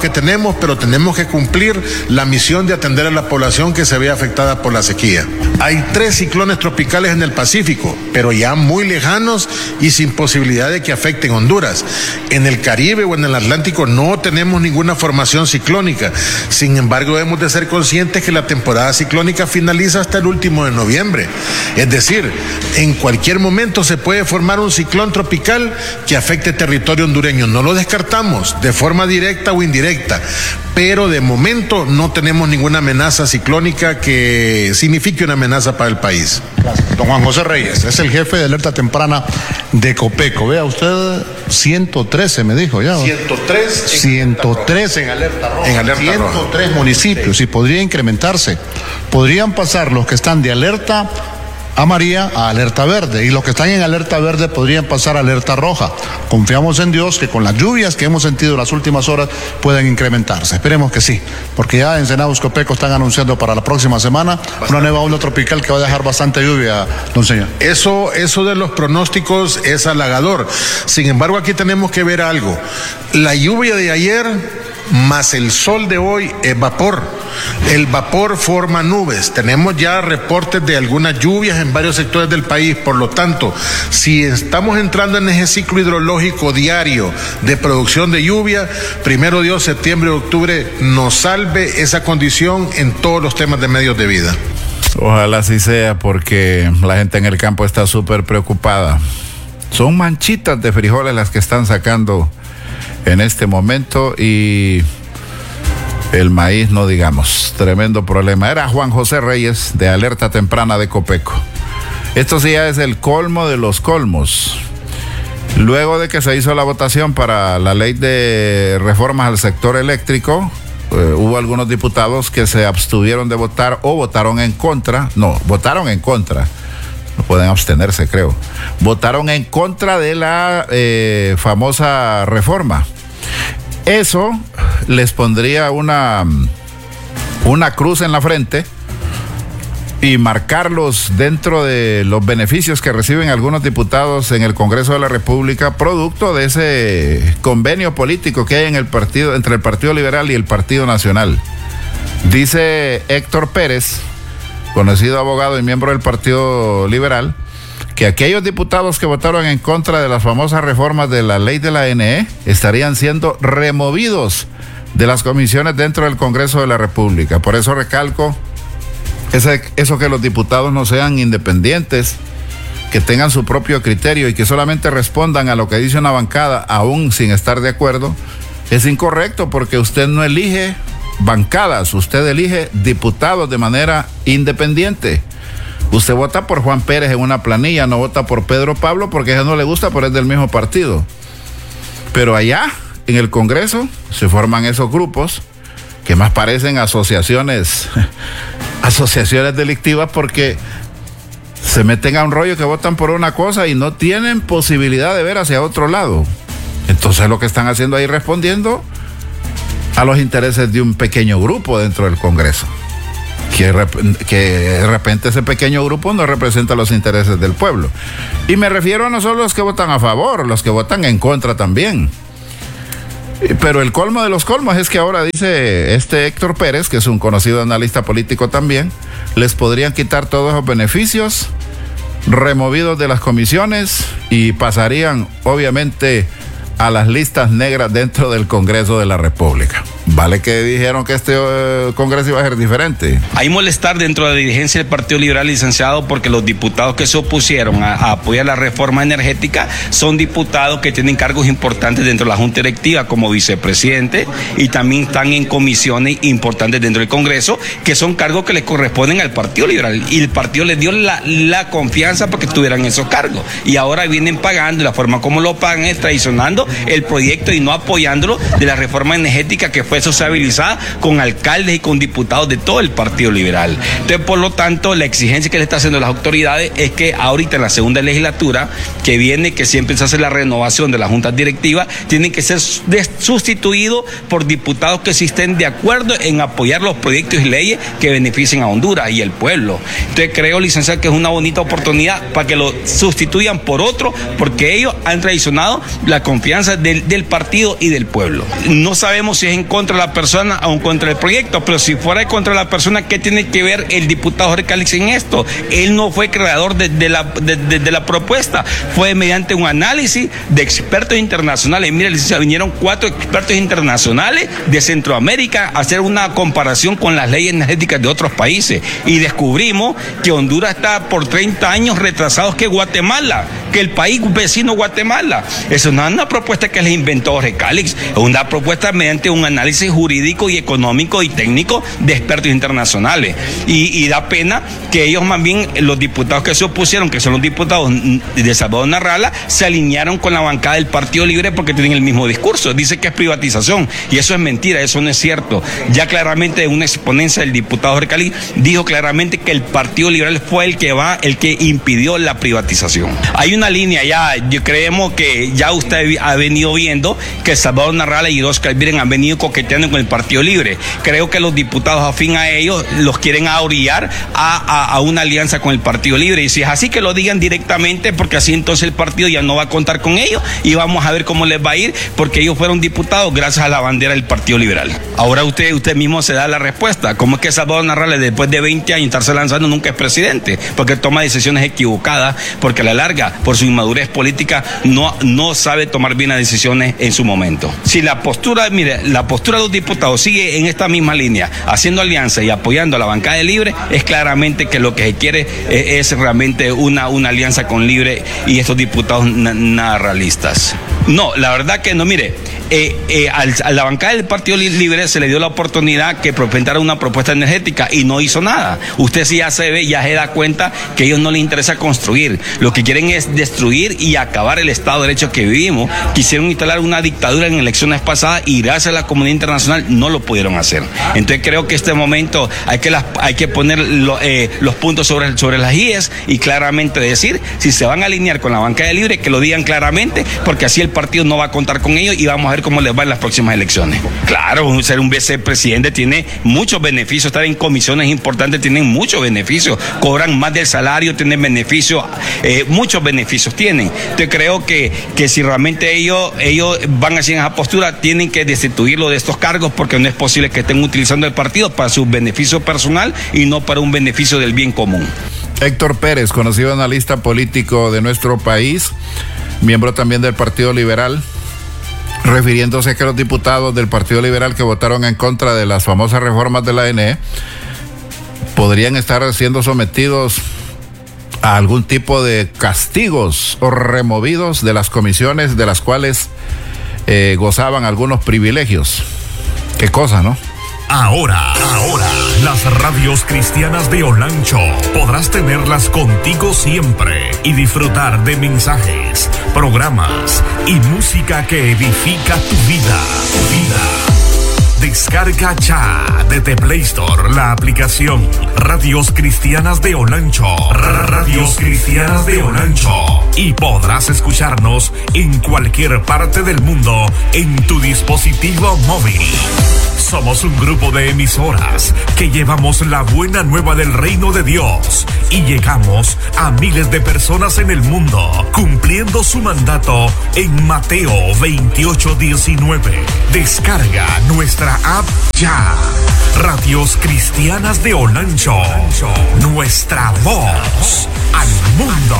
que tenemos, pero tenemos que cumplir la misión de atender a la población que se ve afectada por la sequía. Hay tres ciclones tropicales en el Pacífico, pero ya muy lejanos y sin posibilidad de que afecten Honduras. En el Caribe o en el Atlántico no tenemos ninguna formación ciclónica. Sin embargo, debemos de ser conscientes que la temporada ciclónica finaliza hasta el último de noviembre. Es decir, en cualquier momento se puede formar un ciclón tropical que afecte territorio hondureño. No lo descartamos de forma directa o indirecta, pero de momento no tenemos ninguna amenaza ciclónica que signifique una amenaza para el país. Gracias. Don Juan José Reyes, es el jefe de alerta temprana de Copeco. Vea usted, ciento trece me dijo ya. ciento tres ciento trece en alerta roja. En alerta ciento tres roja. municipios, sí. Y podría incrementarse. Podrían pasar los que están de alerta amarilla a alerta verde, y los que están en alerta verde podrían pasar a alerta roja. Confiamos en Dios que con las lluvias que hemos sentido las últimas horas pueden incrementarse. Esperemos que sí, porque ya en Ensenada Copeco están anunciando para la próxima semana bastante. Una nueva onda tropical que va a dejar bastante lluvia, don señor. Eso, eso de los pronósticos es halagador. Sin embargo, aquí tenemos que ver algo. La lluvia de ayer más el sol de hoy es vapor. El vapor forma nubes. Tenemos ya reportes de algunas lluvias en varios sectores del país. Por lo tanto, si estamos entrando en ese ciclo hidrológico diario de producción de lluvia, primero Dios, septiembre, octubre, nos salve esa condición en todos los temas de medios de vida. Ojalá así sea, porque la gente en el campo está súper preocupada. Son manchitas de frijoles las que están sacando en este momento, y el maíz no digamos, tremendo problema. Era Juan José Reyes de Alerta Temprana de Copeco. Esto sí ya es el colmo de los colmos. Luego de que se hizo la votación para la ley de reformas al sector eléctrico, eh, hubo algunos diputados que se abstuvieron de votar o votaron en contra, no, votaron en contra. No pueden abstenerse, creo. Votaron en contra de la eh, famosa reforma. Eso les pondría una, una cruz en la frente y marcarlos dentro de los beneficios que reciben algunos diputados en el Congreso de la República, producto de ese convenio político que hay en el partido, entre el Partido Liberal y el Partido Nacional. Dice Héctor Pérez, conocido abogado y miembro del Partido Liberal, que aquellos diputados que votaron en contra de las famosas reformas de la ley de la A N E estarían siendo removidos de las comisiones dentro del Congreso de la República. Por eso recalco ese, eso que los diputados no sean independientes, que tengan su propio criterio y que solamente respondan a lo que dice una bancada, aún sin estar de acuerdo, es incorrecto, porque usted no elige bancadas, usted elige diputados de manera independiente. Usted vota por Juan Pérez en una planilla, no vota por Pedro Pablo porque a él no le gusta, pero es del mismo partido. Pero allá, en el Congreso, se forman esos grupos que más parecen asociaciones, asociaciones delictivas, porque se meten a un rollo que votan por una cosa y no tienen posibilidad de ver hacia otro lado. Entonces lo que están haciendo ahí, respondiendo a los intereses de un pequeño grupo dentro del Congreso, que, que de repente ese pequeño grupo no representa los intereses del pueblo. Y me refiero a no solo los que votan a favor, los que votan en contra también. Pero el colmo de los colmos es que ahora dice este Héctor Pérez, que es un conocido analista político también, les podrían quitar todos los beneficios, removidos de las comisiones, y pasarían obviamente a las listas negras dentro del Congreso de la República. Vale que dijeron que este uh, Congreso iba a ser diferente. Hay molestar dentro de la dirigencia del Partido Liberal, licenciado, porque los diputados que se opusieron a, a apoyar la reforma energética son diputados que tienen cargos importantes dentro de la Junta Directiva como vicepresidente, y también están en comisiones importantes dentro del Congreso, que son cargos que les corresponden al Partido Liberal, y el partido les dio la, la confianza para que estuvieran esos cargos, y ahora vienen pagando, y la forma como lo pagan es traicionando el proyecto y no apoyándolo de la reforma energética que fue sociabilizada con alcaldes y con diputados de todo el Partido Liberal. Entonces, por lo tanto, la exigencia que le está haciendo las autoridades es que ahorita en la segunda legislatura que viene, que siempre se hace la renovación de las juntas directivas, tienen que ser sustituidos por diputados que sí estén de acuerdo en apoyar los proyectos y leyes que beneficien a Honduras y el pueblo. Entonces, creo, licenciado, que es una bonita oportunidad para que lo sustituyan por otro, porque ellos han traicionado la confianza del, del partido y del pueblo. No sabemos si es en contra contra la persona o contra el proyecto, pero si fuera contra la persona, ¿qué tiene que ver el diputado Jorge Calix en esto? Él no fue creador de, de, la, de, de, de la propuesta, fue mediante un análisis de expertos internacionales. Mire, licenciado, vinieron cuatro expertos internacionales de Centroamérica a hacer una comparación con las leyes energéticas de otros países y descubrimos que Honduras está por treinta años retrasados que Guatemala, que el país vecino Guatemala. Eso no es una propuesta que les inventó Jorge Calix, es una propuesta mediante un análisis jurídico y económico y técnico de expertos internacionales. Y, y da pena que ellos, más bien, los diputados que se opusieron, que son los diputados de Salvador Narrala, se alinearon con la bancada del Partido Libre porque tienen el mismo discurso. Dice que es privatización y eso es mentira, eso no es cierto. Ya claramente una exponencia del diputado Jorge Calix dijo claramente que el Partido Liberal fue el que va, el que impidió la privatización. Hay una línea ya, yo creemos que ya usted ha venido viendo que Salvador Narrala y Oscar Viren han venido coqueteando con el Partido Libre. Creo que los diputados afín a ellos los quieren ahorillar a, a, a una alianza con el Partido Libre, y si es así, que lo digan directamente, porque así entonces el partido ya no va a contar con ellos y vamos a ver cómo les va a ir, porque ellos fueron diputados gracias a la bandera del Partido Liberal. Ahora usted, usted mismo se da la respuesta. ¿Cómo es que Salvador Narrala, después de veinte años estarse lanzando, nunca es presidente? Porque toma decisiones equivocadas, porque a la larga, por su inmadurez política, no, no sabe tomar bien las decisiones en su momento. Si la postura, mire, la postura de los diputados sigue en esta misma línea, haciendo alianza y apoyando a la bancada de Libre, es claramente que lo que se quiere es, es realmente una, una alianza con Libre y estos diputados narralistas. No, la verdad que no, mire, eh, eh, al, a la bancada del Partido Libre se le dio la oportunidad que presentara una propuesta energética y no hizo nada. Usted sí ya se ve, ya se da cuenta que a ellos no les interesa construir. Lo que quieren es destruir y acabar el Estado de Derecho que vivimos. Quisieron instalar una dictadura en elecciones pasadas y gracias a la comunidad internacional no lo pudieron hacer. Entonces creo que este momento hay que, las, hay que poner lo, eh, los puntos sobre, sobre las íes y claramente decir si se van a alinear con la bancada de Libre, que lo digan claramente, porque así el partido no va a contar con ellos y vamos a ver cómo les va en las próximas elecciones. Claro, ser un vicepresidente tiene muchos beneficios, estar en comisiones importantes tienen muchos beneficios, cobran más del salario, tienen beneficios, eh, muchos beneficios tienen. Entonces creo que, que si realmente ellos, ellos van a hacer esa postura, tienen que destituirlo de estos cargos, porque no es posible que estén utilizando el partido para su beneficio personal y no para un beneficio del bien común. Héctor Pérez, conocido analista político de nuestro país, miembro también del Partido Liberal, refiriéndose a que los diputados del Partido Liberal que votaron en contra de las famosas reformas de la A N E podrían estar siendo sometidos a algún tipo de castigos o removidos de las comisiones de las cuales eh, gozaban algunos privilegios. Qué cosa, ¿no? Ahora, ahora, las radios cristianas de Olancho podrás tenerlas contigo siempre y disfrutar de mensajes, programas y música que edifica tu vida. Tu vida. Descarga ya desde Play Store la aplicación Radios Cristianas de Olancho. Radios Cristianas de Olancho. Y podrás escucharnos en cualquier parte del mundo en tu dispositivo móvil. Somos un grupo de emisoras que llevamos la buena nueva del reino de Dios y llegamos a miles de personas en el mundo, cumpliendo su mandato en Mateo veintiocho diecinueve. Descarga nuestra app ya. Radios Cristianas de Olancho. Nuestra voz al mundo.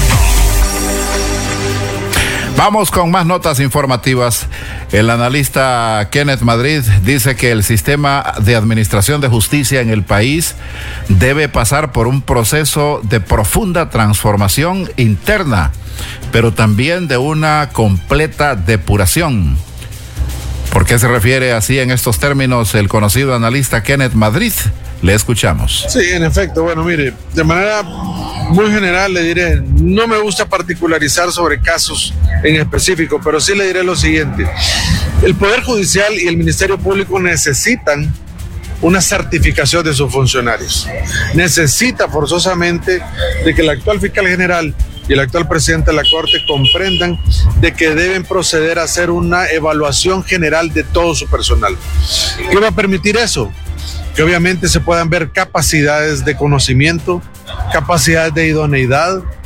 Vamos con más notas informativas. El analista Kenneth Madrid dice que el sistema de administración de justicia en el país debe pasar por un proceso de profunda transformación interna, pero también de una completa depuración. ¿Por qué se refiere así en estos términos el conocido analista Kenneth Madrid? Le escuchamos. Sí, en efecto. Bueno, mire, de manera muy general le diré, no me gusta particularizar sobre casos en específico, pero sí le diré lo siguiente. El Poder Judicial y el Ministerio Público necesitan una certificación de sus funcionarios. Necesita forzosamente de que el actual fiscal general y el actual presidente de la Corte comprendan de que deben proceder a hacer una evaluación general de todo su personal. ¿Qué va a permitir eso? Que obviamente se puedan ver capacidades de conocimiento, capacidades de idoneidad,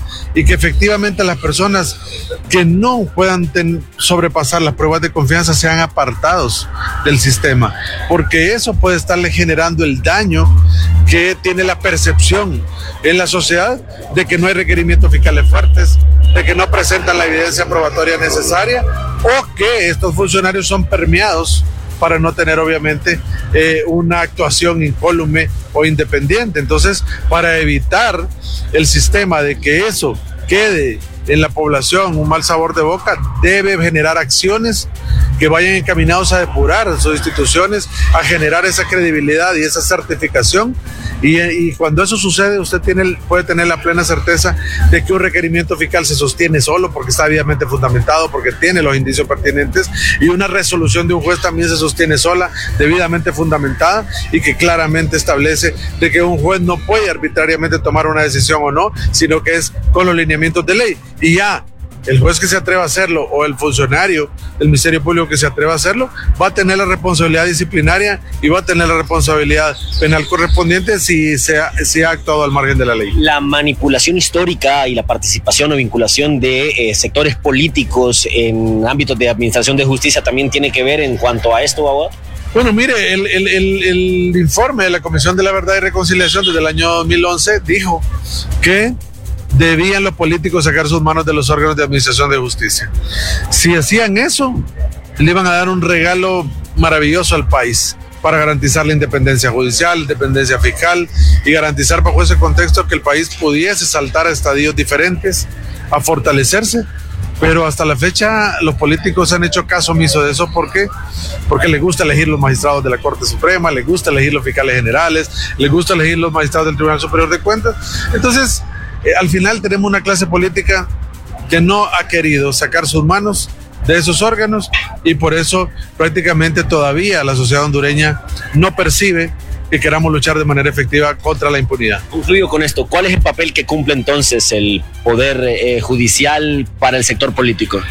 y que efectivamente las personas que no puedan ten, sobrepasar las pruebas de confianza sean apartados del sistema, porque eso puede estarle generando el daño que tiene la percepción en la sociedad de que no hay requerimientos fiscales fuertes, de que no presentan la evidencia probatoria necesaria o que estos funcionarios son permeados para no tener obviamente eh, una actuación incólume o independiente. Entonces, para evitar el sistema de que eso quede en la población un mal sabor de boca, debe generar acciones que vayan encaminados a depurar sus instituciones, a generar esa credibilidad y esa certificación. Y, y cuando eso sucede, usted tiene, puede tener la plena certeza de que un requerimiento fiscal se sostiene solo porque está debidamente fundamentado, porque tiene los indicios pertinentes, y una resolución de un juez también se sostiene sola, debidamente fundamentada, y que claramente establece de que un juez no puede arbitrariamente tomar una decisión o no, sino que es con los lineamientos de ley. Y ya el juez que se atreva a hacerlo o el funcionario del Ministerio Público que se atreva a hacerlo va a tener la responsabilidad disciplinaria y va a tener la responsabilidad penal correspondiente si se ha, si ha actuado al margen de la ley. La manipulación histórica y la participación o vinculación de eh, sectores políticos en ámbitos de administración de justicia también tiene que ver en cuanto a esto, abogado. Bueno, mire, el, el, el, el informe de la Comisión de la Verdad y Reconciliación desde el año dos mil once dijo que debían los políticos sacar sus manos de los órganos de administración de justicia. Si hacían eso, le iban a dar un regalo maravilloso al país para garantizar la independencia judicial, independencia fiscal y garantizar bajo ese contexto que el país pudiese saltar a estadios diferentes, a fortalecerse. Pero hasta la fecha los políticos han hecho caso omiso de eso. ¿Por qué? Porque les gusta elegir los magistrados de la Corte Suprema, les gusta elegir los fiscales generales, les gusta elegir los magistrados del Tribunal Superior de Cuentas. Entonces, Eh, al final tenemos una clase política que no ha querido sacar sus manos de esos órganos y por eso prácticamente todavía la sociedad hondureña no percibe que queramos luchar de manera efectiva contra la impunidad. Concluyo con esto. ¿Cuál es el papel que cumple entonces el Poder eh, Judicial para el sector político?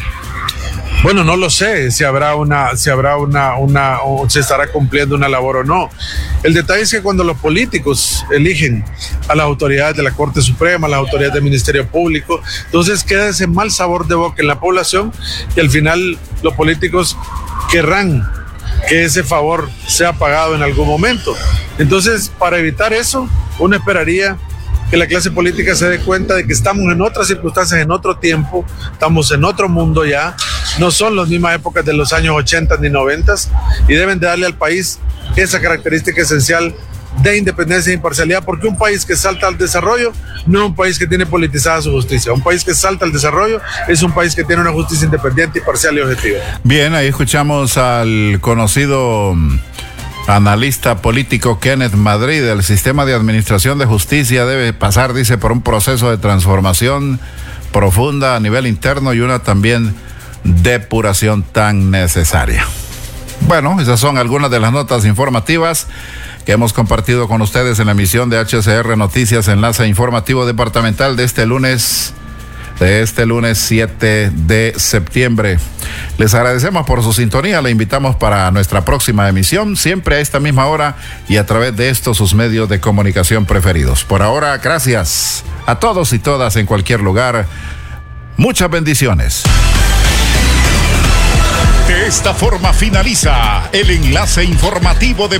Bueno, no lo sé si habrá una, si habrá una, una, o se estará cumpliendo una labor o no. El detalle es que cuando los políticos eligen a las autoridades de la Corte Suprema, a las autoridades del Ministerio Público, entonces queda ese mal sabor de boca en la población y al final los políticos querrán que ese favor sea pagado en algún momento. Entonces, para evitar eso, uno esperaría que la clase política se dé cuenta de que estamos en otras circunstancias, en otro tiempo, estamos en otro mundo ya, no son las mismas épocas de los años ochenta ni noventa y deben de darle al país esa característica esencial de independencia e imparcialidad, porque un país que salta al desarrollo no es un país que tiene politizada su justicia. Un país que salta al desarrollo es un país que tiene una justicia independiente, imparcial y objetiva. Bien, ahí escuchamos al conocido analista político Kenneth Madrid. El sistema de administración de justicia debe pasar, dice, por un proceso de transformación profunda a nivel interno y una también depuración tan necesaria. Bueno, esas son algunas de las notas informativas que hemos compartido con ustedes en la emisión de H C R Noticias, enlace informativo departamental de este lunes, de este lunes siete de septiembre. Les agradecemos por su sintonía, le invitamos para nuestra próxima emisión, siempre a esta misma hora y a través de estos sus medios de comunicación preferidos. Por ahora, gracias a todos y todas en cualquier lugar. Muchas bendiciones. De esta forma finaliza el enlace informativo de